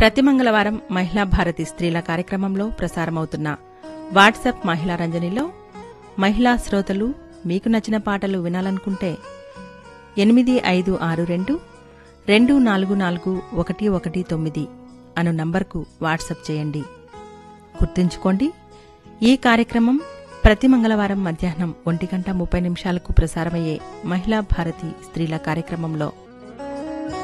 ప్రతి మంగళవారం మహిళా భారతి స్త్రీల కార్యక్రమంలో ప్రసారమవుతున్న వాట్సాప్ మహిళా రంజనిలో మహిళా శ్రోతలు మీకు నచ్చిన పాటలు వినాలనుకుంటే 8562244119 అను నంబర్కు వాట్సాప్ చేయండి. గుర్తుంచుకోండి, ఈ కార్యక్రమం ప్రతి మంగళవారం మధ్యాహ్నం 1:30 ప్రసారమయ్యే మహిళా భారతి స్త్రీల కార్యక్రమంలో